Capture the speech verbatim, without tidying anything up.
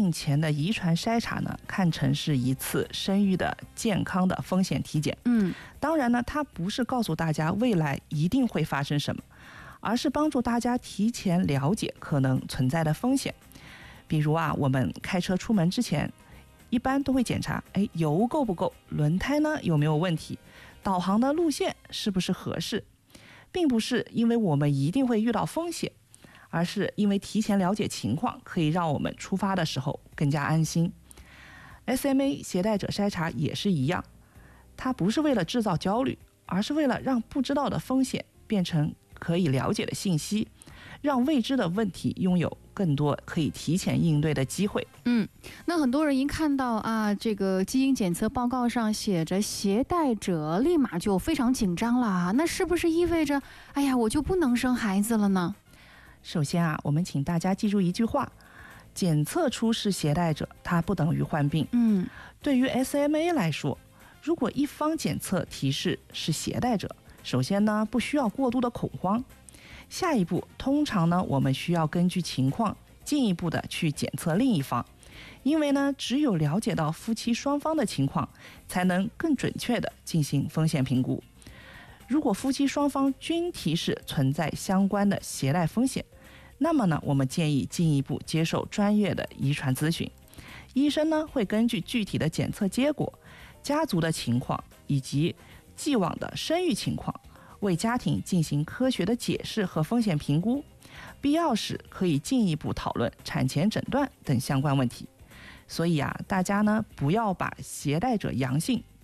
孕前的遗传筛查呢，看成是一次生育的健康的风险体检。 嗯， 当然呢，它不是告诉大家未来一定会发生什么，而是帮助大家提前了解可能存在的风险。比如啊，我们开车出门之前，一般都会检查，哎，油够不够，轮胎呢有没有问题，导航的路线是不是合适，并不是因为我们一定会遇到风险，而是因为提前了解情况，可以让我们出发的时候更加安心。S M A 携带者筛查也是一样，它不是为了制造焦虑，而是为了让不知道的风险变成可以了解的信息，让未知的问题拥有更多可以提前应对的机会。 嗯，那很多人一看到啊，这个基因检测报告上写着携带者，立马就非常紧张了。那是不是意味着，哎呀，我就不能生孩子了呢？ 首先啊，我们请大家记住一句话：检测出是携带者，它不等于患病。 嗯， 对于 S M A 来说，如果一方检测提示是携带者，首先呢，不需要过度的恐慌。下一步，通常呢，我们需要根据情况进一步的去检测另一方，因为呢，只有了解到夫妻双方的情况，才能更准确的进行风险评估。如果夫妻双方均提示存在相关的携带风险，那么呢，我们建议进一步接受专业的遗传咨询。医生呢，会根据具体的检测结果、家族的情况以及既往的生育情况，为家庭进行科学的解释和风险评估，必要时可以进一步讨论产前诊断等相关问题。所以啊，大家呢不要把携带者阳性